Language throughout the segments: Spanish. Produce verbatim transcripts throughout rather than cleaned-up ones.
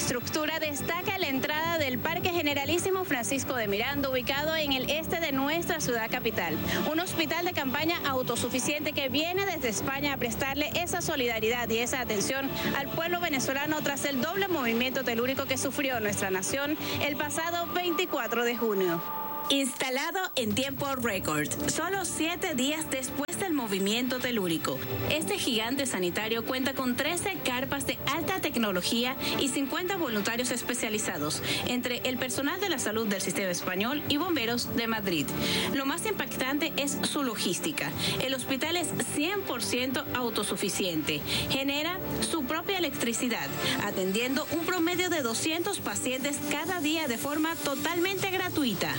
infraestructura destaca la entrada del Parque Generalísimo Francisco de Miranda, ubicado en el este de nuestra ciudad capital. Un hospital de campaña autosuficiente que viene desde España a prestarle esa solidaridad y esa atención al pueblo venezolano tras el doble movimiento telúrico que sufrió nuestra nación el pasado veinticuatro de junio. Instalado en tiempo récord, solo siete días después del movimiento telúrico, este gigante sanitario cuenta con trece carpas de alta tecnología y cincuenta voluntarios especializados, entre el personal de la salud del sistema español y bomberos de Madrid. Lo más impactante es su logística. El hospital es cien por ciento autosuficiente, genera su propia electricidad, atendiendo un promedio de doscientos pacientes cada día de forma totalmente gratuita.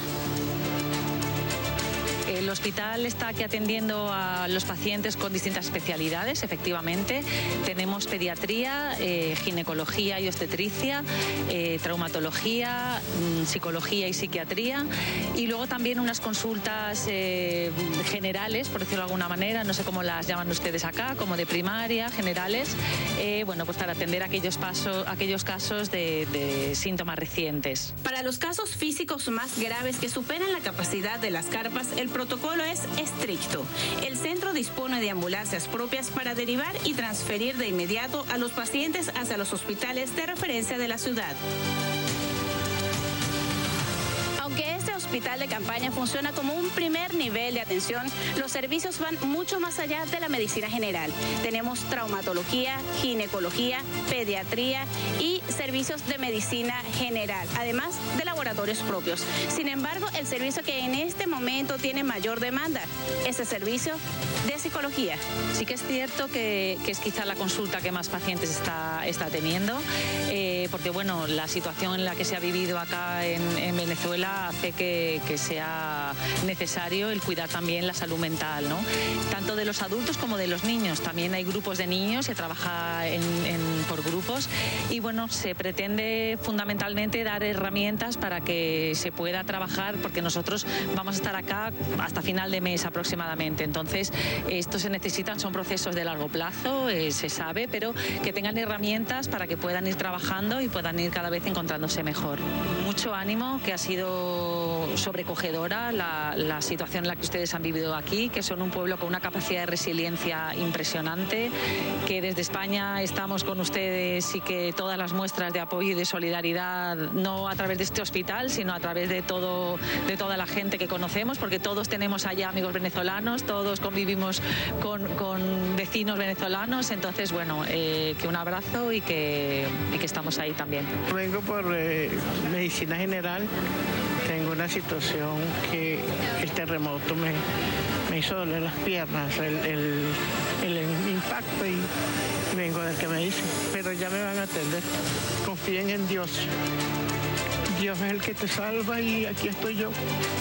El hospital está aquí atendiendo a los pacientes con distintas especialidades, efectivamente. Tenemos pediatría, eh, ginecología y obstetricia, eh, traumatología, psicología y psiquiatría, y luego también unas consultas eh, generales, por decirlo de alguna manera, no sé cómo las llaman ustedes acá, como de primaria, generales, eh, bueno, pues para atender aquellos, pasos, aquellos casos de, de síntomas recientes. Para los casos físicos más graves que superan la capacidad de las carpas, el protocolo es estricto. El centro dispone de ambulancias propias para derivar y transferir de inmediato a los pacientes hacia los hospitales de referencia de la ciudad. Aunque este hospital de campaña funciona como un primer nivel de atención, los servicios van mucho más allá de la medicina general. Tenemos traumatología, ginecología, pediatría y servicios de medicina general, además de laboratorios propios. Sin embargo, el servicio que en este momento tiene mayor demanda es el servicio de psicología. Sí que es cierto que, que es quizá la consulta que más pacientes está, está teniendo, eh, porque bueno, la situación en la que se ha vivido acá en, en Venezuela hace que, que sea necesario el cuidar también la salud mental, ¿no? Tanto de los adultos como de los niños. También hay grupos de niños, se trabaja en, en, por grupos y bueno, se pretende fundamentalmente dar herramientas para que se pueda trabajar, porque nosotros vamos a estar acá hasta final de mes aproximadamente. Entonces, esto se necesitan, son procesos de largo plazo, eh, se sabe, pero que tengan herramientas para que puedan ir trabajando y puedan ir cada vez encontrándose mejor. Mucho ánimo, que ha sido sobrecogedora la, la situación en la que ustedes han vivido aquí, que son un pueblo con una capacidad de resiliencia impresionante, que desde España estamos con ustedes y que todas las muestras de apoyo y de solidaridad, no a través de este hospital, sino a través de, todo, de toda la gente que conocemos, porque todos tenemos allá amigos venezolanos, todos convivimos con, con vecinos venezolanos, entonces bueno, eh, que un abrazo y que, y que estamos ahí también. Vengo por eh, medicina general. Tengo una situación que el terremoto me, me hizo doler las piernas, el, el, el impacto, y vengo a ver qué me dicen. Pero ya me van a atender. Confíen en Dios. Dios es el que te salva y aquí estoy yo.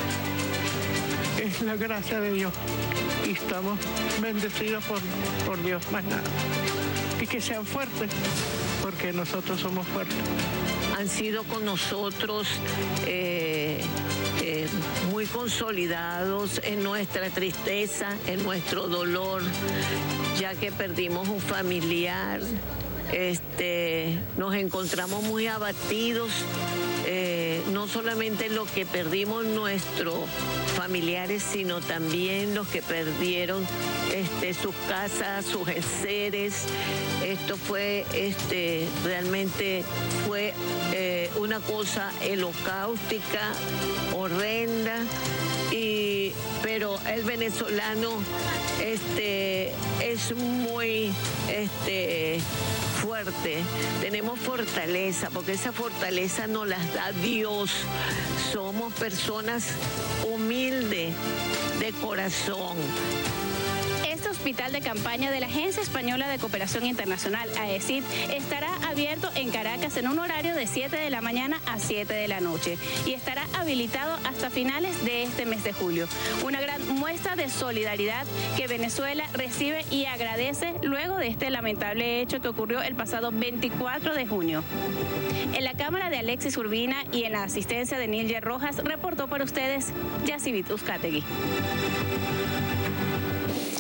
Es la gracia de Dios. Y estamos bendecidos por, por Dios, más nada. Y que sean fuertes, porque nosotros somos fuertes. Han sido con nosotros eh, eh, muy consolidados en nuestra tristeza, en nuestro dolor, ya que perdimos un familiar. Este, nos encontramos muy abatidos, eh, no solamente lo que perdimos nuestros familiares, sino también los que perdieron este, sus casas, sus enseres. Esto fue, este, realmente fue eh, una cosa holocaustica, horrenda, y, pero el venezolano este, es muy este, fuerte. Tenemos fortaleza, porque esa fortaleza nos las da Dios. Somos personas humildes de corazón. Este hospital de campaña de la Agencia Española de Cooperación Internacional, A E C I D, estará abierto en Caracas en un horario de siete de la mañana a siete de la noche y estará habilitado hasta finales de este mes de julio. Una gran muestra de solidaridad que Venezuela recibe y agradece luego de este lamentable hecho que ocurrió el pasado veinticuatro de junio. En la cámara de Alexis Urbina y en la asistencia de Nilger Rojas, reportó para ustedes Yacivit Uzcategui. Trabajo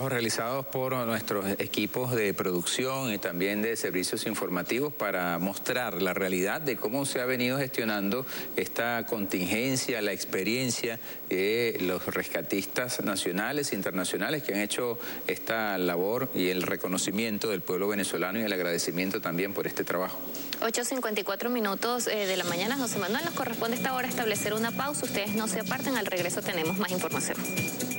trabajos realizados por nuestros equipos de producción y también de servicios informativos para mostrar la realidad de cómo se ha venido gestionando esta contingencia, la experiencia de los rescatistas nacionales e internacionales que han hecho esta labor y el reconocimiento del pueblo venezolano y el agradecimiento también por este trabajo. ocho cincuenta y cuatro minutos eh, de la mañana, José Manuel, nos corresponde a esta hora establecer una pausa. Ustedes no se aparten, al regreso tenemos más información.